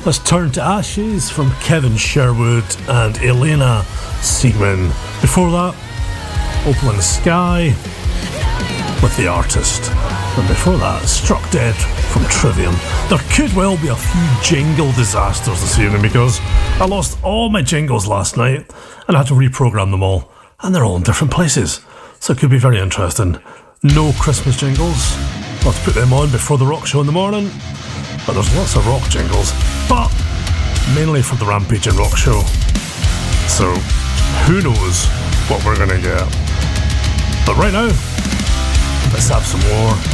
Let's turn to Ashes from Kevin Sherwood and Elena Siegman. Before that, Opal in the Sky with The Artist. And before that, Struck Dead from Trivium. There could well be a few jingle disasters this evening because I lost all my jingles last night and I had to reprogram them all. And they're all in different places. So it could be very interesting. No Christmas jingles. I'll have to put them on before the rock show in the morning. But there's lots of rock jingles, but mainly for the Rampage and Rock show. So who knows what we're going to get. But right now, let's have some more